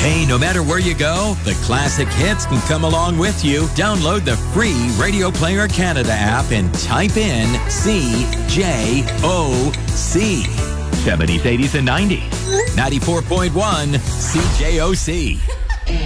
Hey, no matter where you go, the classic hits can come along with you. Download the free Radio Player Canada app and type in CJOC. 70s, 80s, and 90s. 94.1 CJOC.